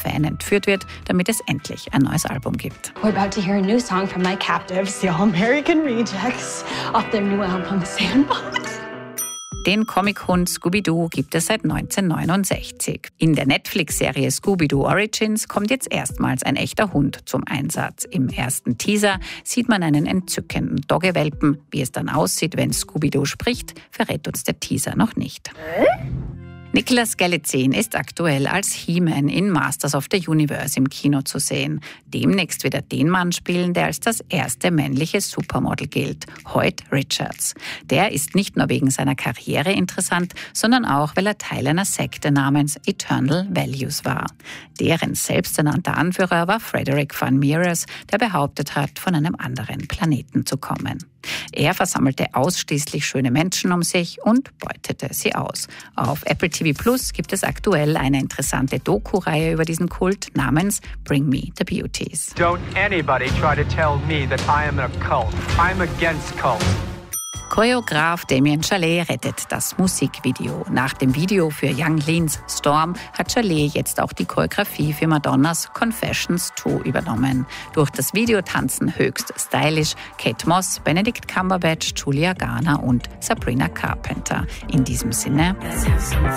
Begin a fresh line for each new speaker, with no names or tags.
Fan entführt wird, damit es endlich ein neues Album gibt.
We're about to hear a new song from my captives, the All-American Rejects, off their new album Sandbox.
Den Comic-Hund Scooby-Doo gibt es seit 1969. In der Netflix-Serie Scooby-Doo Origins kommt jetzt erstmals ein echter Hund zum Einsatz. Im ersten Teaser sieht man einen entzückenden Doggewelpen. Wie es dann aussieht, wenn Scooby-Doo spricht, verrät uns der Teaser noch nicht. Nicholas Galitzine ist aktuell als He-Man in Masters of the Universe im Kino zu sehen. Demnächst wird er den Mann spielen, der als das erste männliche Supermodel gilt, Hoyt Richards. Der ist nicht nur wegen seiner Karriere interessant, sondern auch, weil er Teil einer Sekte namens Eternal Values war. Deren selbsternannter Anführer war Frederick Van Mieris, der behauptet hat, von einem anderen Planeten zu kommen. Er versammelte ausschließlich schöne Menschen um sich und beutete sie aus. Auf Apple TV Plus gibt es aktuell eine interessante Doku-Reihe über diesen Kult namens Bring Me the Beauties.
Don't anybody try to tell me that I am in a cult. I'm against cults.
Choreograf Damien Chalamet rettet das Musikvideo. Nach dem Video für Young Leans Storm hat Chalamet jetzt auch die Choreografie für Madonnas Confessions 2 übernommen. Durch das Video tanzen höchst stylisch Kate Moss, Benedict Cumberbatch, Julia Garner und Sabrina Carpenter. In diesem Sinne...